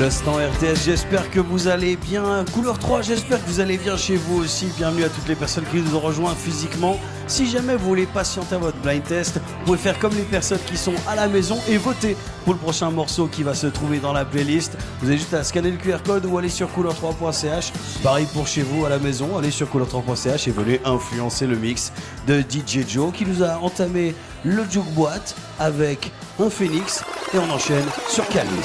L'instant RTS, j'espère que vous allez bien. Couleur 3, j'espère que vous allez bien chez vous aussi. Bienvenue à toutes les personnes qui nous ont rejoints physiquement. Si jamais vous voulez patienter à votre blind test, vous pouvez faire comme les personnes qui sont à la maison et voter pour le prochain morceau qui va se trouver dans la playlist. Vous avez juste à scanner le QR code ou aller sur couleur3.ch. Pareil pour chez vous à la maison, allez sur couleur3.ch et venez influencer le mix de DJ Joe qui nous a entamé le Juke Boîte avec un Phoenix et on enchaîne sur Calis.